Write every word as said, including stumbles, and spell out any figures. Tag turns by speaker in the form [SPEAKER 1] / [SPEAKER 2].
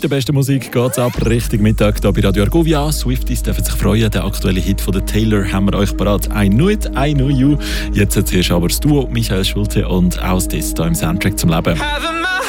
[SPEAKER 1] der besten Musik geht's ab. Richtig Mittag hier bei Radio Argovia. Swifties dürfen sich freuen. Der aktuelle Hit von der Taylor haben wir euch parat. I Knew It, I Knew You. Jetzt erzählst du aber das Duo Michael Schulte und Aus das hier im Soundtrack zum Leben.